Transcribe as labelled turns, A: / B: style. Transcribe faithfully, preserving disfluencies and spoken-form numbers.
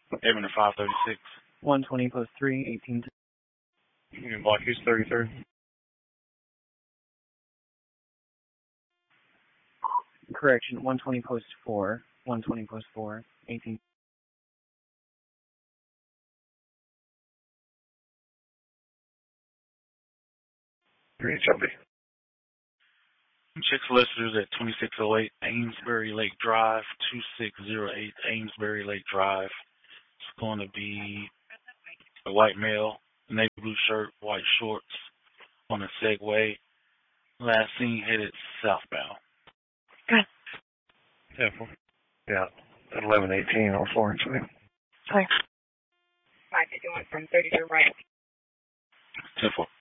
A: Avenue five thirty-six.
B: one twenty post three, eighteen.
C: Union Block East thirty-three.
B: Correction, one twenty post four, one twenty post four, eighteen.
C: Green Chubby.
A: Check solicitors at twenty-six oh eight Amesbury Lake Drive, two six zero eight Amesbury Lake Drive. It's going to be a white male, navy blue shirt, white shorts on a Segway. Last seen headed southbound.
D: Good.
C: Yeah, four. Yeah, at eleven eighteen on Florence Way.
D: Thanks. Five, you went from thirty to right.
A: ten four.